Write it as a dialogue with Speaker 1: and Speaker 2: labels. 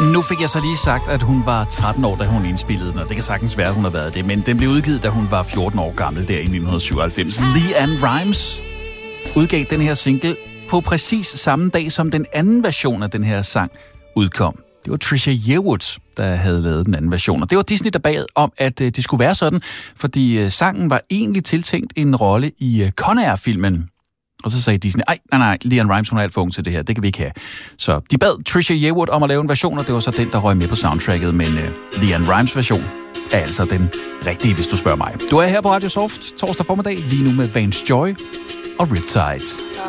Speaker 1: Nu fik jeg så lige sagt, at hun var 13 år, da hun indspillede den, og det kan sagtens være, at hun har været det, men den blev udgivet, da hun var 14 år gammel, der i 1997. LeAnn Rimes udgav den her single på præcis samme dag, som den anden version af den her sang udkom. Det var Trisha Yearwood, der havde lavet den anden version, og det var Disney, der bad om, at det skulle være sådan, fordi sangen var egentlig tiltænkt en rolle i Conair-filmen. Og så sagde Disney, nej, LeAnn Rimes, hun er alt for ung til det her, det kan vi ikke have. Så de bad Trisha Yearwood om at lave en version, og det var så den, der røg med på soundtracket, men LeAnn Rimes version er altså den rigtige, hvis du spørger mig. Du er her på Radio Soft torsdag formiddag, lige nu med Vance Joy og Riptide.